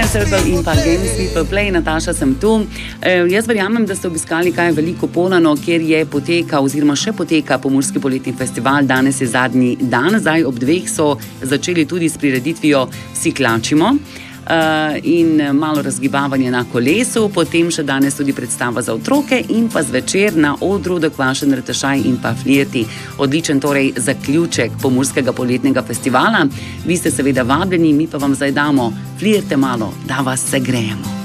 Inner Circle in pa Games People Play. Nataša, sem tu. Jaz verjamem, da ste obiskali kaj veliko Polano, kjer je potekal oziroma še poteka Pomurski poletni festival. Danes je zadnji dan, zdaj ob 2 so začeli tudi s prireditvijo Vsi klačimo in malo razgibavanje na kolesu, potem še danes tudi predstava za otroke in pa zvečer na odru Dokvašen Retešaj in pa Flirti. Odličen torej zaključek Pomurskega poletnega festivala. Vi ste seveda vabljeni, mi pa vam zdaj damo Flirte malo, da vas segrejemo.